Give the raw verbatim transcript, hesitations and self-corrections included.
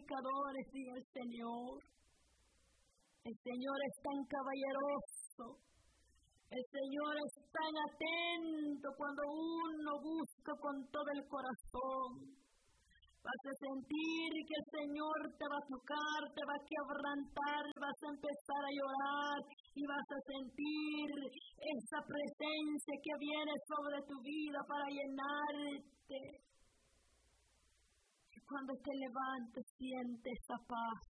predicadores, diga el Señor. El Señor es tan caballeroso. El Señor es tan atento cuando uno busca con todo el corazón. Vas a sentir que el Señor te va a tocar, te va a quebrantar, vas a empezar a llorar y vas a sentir esa presencia que viene sobre tu vida para llenarte. Y cuando te levantes, siente esa paz.